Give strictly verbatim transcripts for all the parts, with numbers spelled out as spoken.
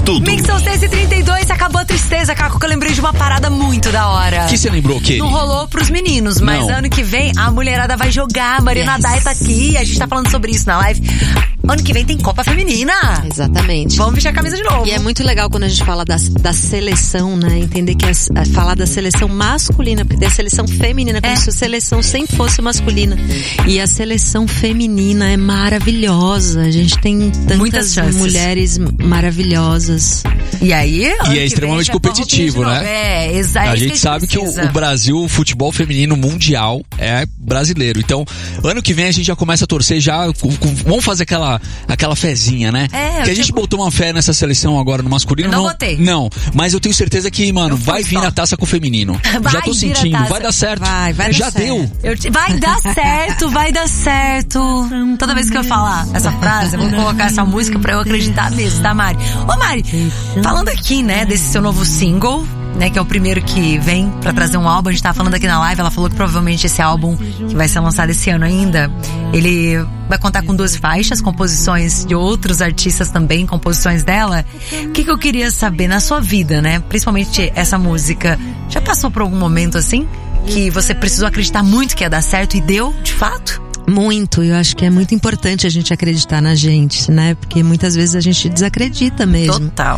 tudo. Mixão seis e trinta e dois, acabou a tristeza, Caco, que eu lembrei de uma parada muito da hora. O que você lembrou, Kelly? Não rolou pros meninos, mas Não. ano que vem a mulherada vai jogar, a Mariana Yes. Dai tá aqui, a gente tá falando sobre isso na live. Ano que vem tem Copa Feminina. Exatamente. Vamos vestir a camisa de novo. E é muito legal quando a gente fala da, da seleção, né? Entender que é, é falar da seleção masculina, porque tem a seleção feminina, como É. se a seleção sempre fosse masculina. E a seleção feminina é maravilhosa. A gente tem Muitas tantas chances. mulheres maravilhosas. E aí, ano que é extremamente vem, já põe competitivo, roupinha de né? novo. É, exato. A gente sabe que o, o Brasil, o futebol feminino mundial é brasileiro. Então, ano que vem a gente já começa a torcer já, com, com, vamos fazer aquela, aquela fezinha, né? É, que a eu gente tipo- botou uma fé nessa seleção agora no masculino. Eu não botei. Não, mas eu tenho certeza que, mano, Eu fui vai vir só. a taça com o feminino. Vai já tô vir a sentindo, taça. vai dar certo. Vai, vai dar já certo. deu. Eu te- Vai dar certo, vai dar certo. Toda vez que eu falar essa frase, eu vou colocar essa música pra eu acreditar mesmo, tá, Mari? Ô, Mari, falando aqui, né, desse seu novo single, né, que é o primeiro que vem pra trazer um álbum, a gente tava falando aqui na live, ela falou que provavelmente esse álbum, que vai ser lançado esse ano ainda, ele vai contar com duas faixas, composições de outros artistas também, composições dela. O que que eu queria saber na sua vida, né, principalmente essa música, já passou por algum momento assim, que você precisou acreditar muito que ia dar certo e deu, de fato? Muito, eu acho que é muito importante a gente acreditar na gente, né? Porque muitas vezes a gente desacredita mesmo. Total.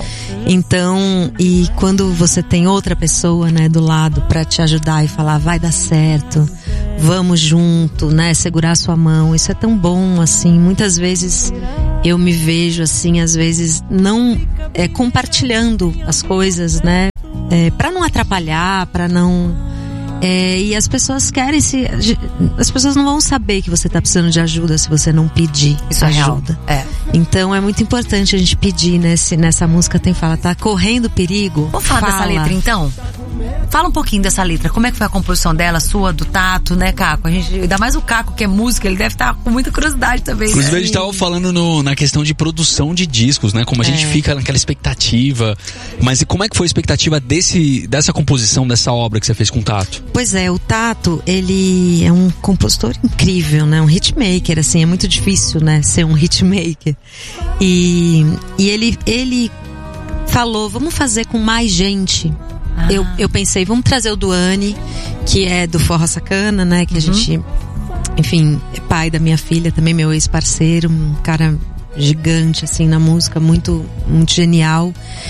Então, e quando você tem outra pessoa, né, do lado pra te ajudar e falar, vai dar certo, vamos junto, né, segurar a sua mão, isso é tão bom, assim. Muitas vezes eu me vejo, assim, às vezes não é, compartilhando as coisas, né, é, pra não atrapalhar, pra não... É, e as pessoas querem se... As pessoas não vão saber que você tá precisando de ajuda se você não pedir Isso é real. ajuda. É. Então é muito importante a gente pedir, né? Se nessa música tem fala, tá correndo perigo. Vamos falar fala. dessa letra então? Fala um pouquinho dessa letra. Como é que foi a composição dela, sua, do Tato, né, Caco? A gente, ainda mais o Caco, que é música, ele deve estar com muita curiosidade também. Inclusive né? a gente tava falando no, na questão de produção de discos, né? Como a gente É. fica naquela expectativa. Mas e como é que foi a expectativa desse, dessa composição, dessa obra que você fez com o Tato? Pois é, o Tato, ele é um compositor incrível, né? Um hitmaker, assim, é muito difícil, né? Ser um hitmaker. E, e ele, ele falou, vamos fazer com mais gente. Ah. Eu, eu pensei, vamos trazer o Duane, que é do Forró Sacana, né? Que a gente, enfim, é pai da minha filha, também meu ex-parceiro, um cara gigante, assim, na música, muito, muito genial.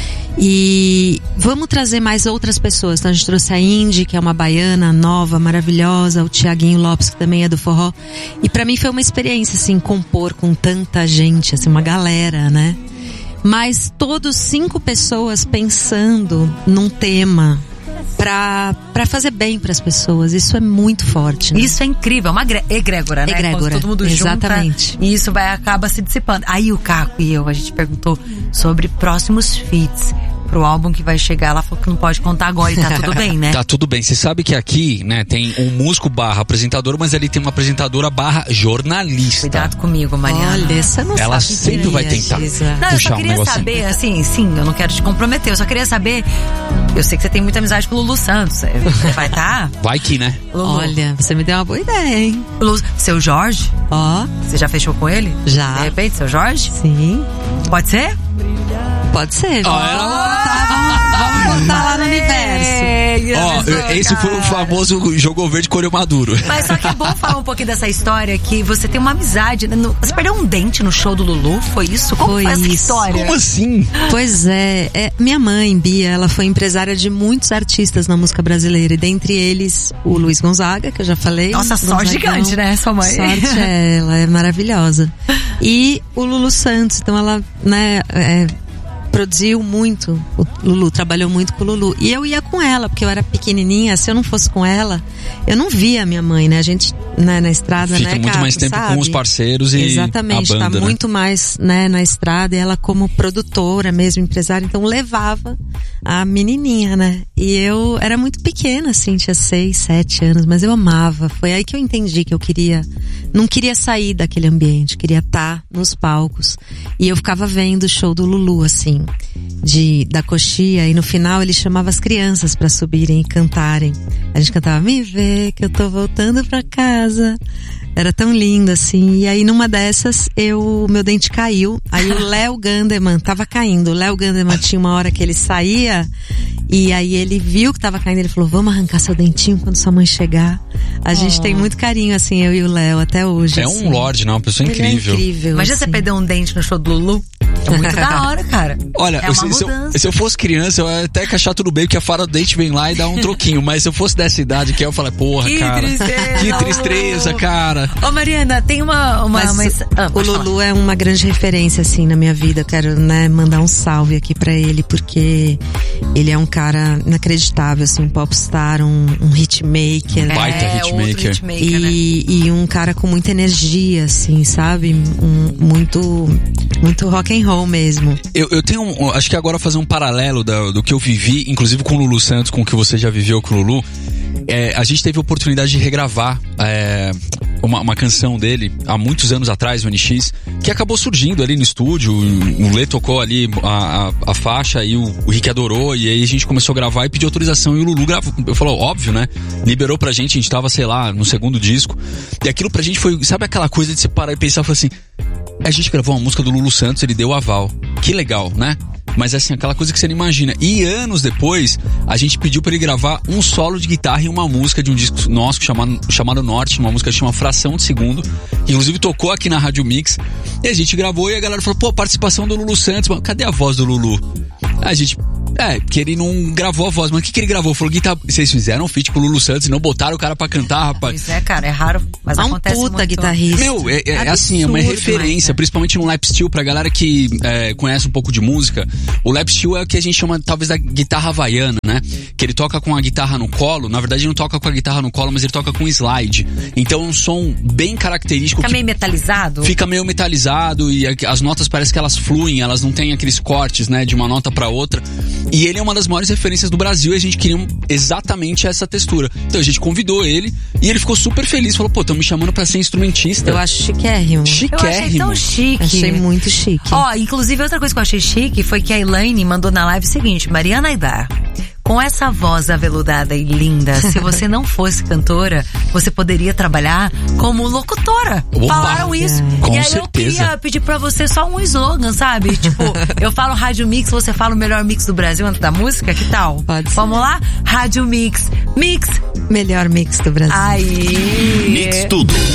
E vamos trazer mais outras pessoas. Então a gente trouxe a Indy, que é uma baiana nova, maravilhosa, o Thiaguinho Lopes, que também é do forró. E pra mim foi uma experiência, assim, compor com tanta gente, assim, uma galera, né? Mas todos cinco pessoas pensando num tema pra, pra fazer bem pras pessoas. Isso é muito forte, né? Isso é incrível, é uma gre- egrégora, né? Egrégora, Quando todo mundo exatamente. junta, e isso vai, acaba se dissipando. Aí o Caco e eu, a gente perguntou sobre próximos feats pro álbum que vai chegar. Ela falou que não pode contar agora e tá tudo bem, né? Tá tudo bem. Você sabe que aqui, né, tem um músico barra apresentador, mas ali tem uma apresentadora barra jornalista. Cuidado comigo, Mariana. Olha, você não Ela sabe sempre vai queria, tentar. Gisa. Não, eu puxar só um queria negocinho. saber, assim, sim, eu não quero te comprometer, eu só queria saber, eu sei que você tem muita amizade com o Lulu Santos, você vai estar? Tá? Vai que, né? Lulu. Olha, você me deu uma boa ideia, hein? Lulu, seu Jorge, Ó, você já fechou com ele? já. De repente, seu Jorge? Sim, Pode ser? pode ser. Ó, Vamos ela- botar, vamos, vamos botar lá no universo. Ó, esse foi o famoso jogo verde colheu maduro. Mas só que é bom falar um pouquinho dessa história que você tem uma amizade, né? No- Você perdeu um dente no show do Lulu? Foi isso? Como Foi foi essa isso. história? Como assim? Pois é, é, minha mãe, Bia, ela foi empresária de muitos artistas na música brasileira, e dentre eles o Luiz Gonzaga, que eu já falei. Nossa, só Gonzagão. gigante, né, sua mãe? Sorte é, ela é maravilhosa. E o Lulu Santos, então ela, né, é, produziu muito, o Lulu trabalhou muito com o Lulu, e eu ia com ela, porque eu era pequenininha. Se eu não fosse com ela, eu não via a minha mãe, né, a gente, né, na estrada, Fica né, muito Caco, mais tempo sabe? com os parceiros e Exatamente, a banda, tá né? muito mais, né, na estrada, e ela como produtora mesmo, empresária, então levava a menininha, né, e eu era muito pequena, assim, tinha seis, sete anos, mas eu amava. Foi aí que eu entendi que eu queria, não queria sair daquele ambiente, queria estar nos palcos, e eu ficava vendo o show do Lulu, assim, de, da coxia, e no final ele chamava as crianças pra subirem e cantarem. A gente cantava, me vê que eu tô voltando pra casa. Era tão lindo, assim. E aí, numa dessas, eu, meu dente caiu. Aí o Léo Gandeman tava caindo. O Léo Gandeman tinha uma hora que ele saía, e aí ele viu que tava caindo. Ele falou, vamos arrancar seu dentinho quando sua mãe chegar. A gente oh. tem muito carinho, assim, eu e o Léo, até hoje. É assim. um lorde, não? Uma pessoa ele incrível. É incrível. Imagina assim. você perder um dente no show do Lulu. É muito da hora, cara. Olha, é uma se, se, eu, se eu fosse criança, eu ia até achar tudo bem, porque a fara do dente vem lá e dá um troquinho. Mas se eu fosse dessa idade, que eu falei, porra, que cara. Tristeza, que tristeza, cara. Ô, Mariana, tem uma... uma mas, mas, ah, o Lulu falar. É uma grande referência, assim, na minha vida. Eu quero, né, mandar um salve aqui pra ele, porque ele é um cara inacreditável, assim, um popstar, um, um hitmaker. Um baita é, hitmaker. hitmaker e, né? e um cara com muita energia, assim, sabe? Um, muito, muito rock and roll mesmo. Eu, eu tenho, um, acho que agora fazer um paralelo da, do que eu vivi, inclusive com o Lulu Santos, com o que você já viveu com o Lulu. É, a gente teve a oportunidade de regravar é, uma, uma canção dele há muitos anos atrás, o N X, que acabou surgindo ali no estúdio. O Lê tocou ali a, a, a faixa e o, o Rick adorou, e aí a gente começou a gravar e pediu autorização, e o Lulu gravou. Eu falou, óbvio, né? Liberou pra gente, a gente tava, sei lá, no segundo disco. E aquilo pra gente foi, sabe aquela coisa de você parar e pensar, foi assim, a gente gravou uma música do Lulu Santos, ele deu aval. Que legal, né? Mas assim, aquela coisa que você não imagina. E anos depois, a gente pediu pra ele gravar um solo de guitarra em uma música de um disco nosso chamado, chamado Norte, uma música que chama Fração de Segundo, que inclusive tocou aqui na Rádio Mix. E a gente gravou e a galera falou, pô, participação do Lulu Santos, mas cadê a voz do Lulu? A gente... É, porque ele não gravou a voz, mas o que, que ele gravou? Falou, guitarra, vocês fizeram um feat com o Lulu Santos e não botaram o cara pra cantar, rapaz. Isso é, cara, é raro, mas é um acontece puta muito. Guitarrista. Meu, é, é assim, é uma referência, mas, principalmente no lap steel, pra galera que é, conhece um pouco de música. O lap steel é o que a gente chama, talvez, da guitarra havaiana, né? Que ele toca com a guitarra no colo, na verdade ele não toca com a guitarra no colo, mas ele toca com slide. Então é um som bem característico. Fica meio metalizado? Fica meio metalizado e as notas parece que elas fluem, elas não têm aqueles cortes, né, de uma nota pra outra. E ele é uma das maiores referências do Brasil e a gente queria exatamente essa textura. Então a gente convidou ele e ele ficou super feliz. Falou, pô, estão me chamando pra ser instrumentista. Eu acho chiquérrimo. Chiquérrimo. Eu achei tão chique. Achei muito chique. Ó, inclusive outra coisa que eu achei chique foi que a Elaine mandou na live o seguinte, Mariana Aidar, com essa voz aveludada e linda, se você não fosse cantora, você poderia trabalhar como locutora. Opa, falaram isso. Com e aí certeza. eu queria pedir pra você só um slogan, sabe? Tipo, eu falo Rádio Mix, você fala o melhor mix do Brasil antes da música, que tal? Pode ser. Vamos lá? Rádio Mix. Mix. Melhor mix do Brasil. Aí. Mix tudo.